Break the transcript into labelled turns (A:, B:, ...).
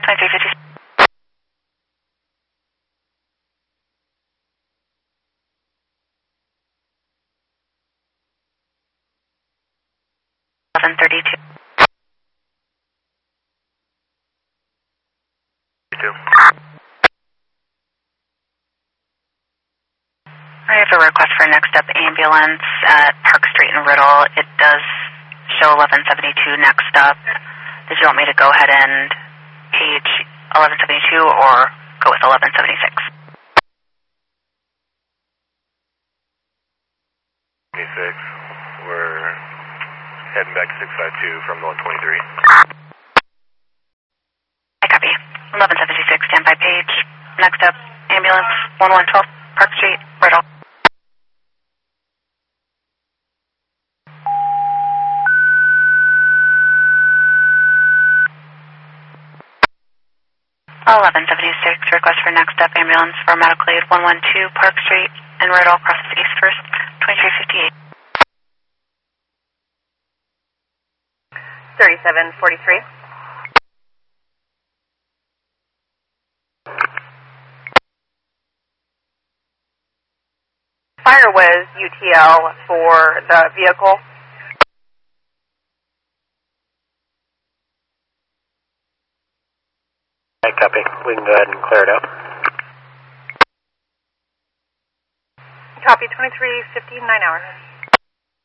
A: 2350. $1132. I have a request for next up ambulance at Park Street in Riddle. It does show 1172 next up. Did you want me to go ahead and page 1172 or go with 1176?
B: 26. We're heading back to 652 from 123.
A: I copy. 1176, standby page. Next up, ambulance 1112, Park Street, Riddle. Request for next up ambulance for medical aid 112 Park Street in Riddle, process East First, 2358.
C: 3743. Fire was UTL for the vehicle.
D: I copy. We can go ahead and clear it up.
C: Copy 2359 hours.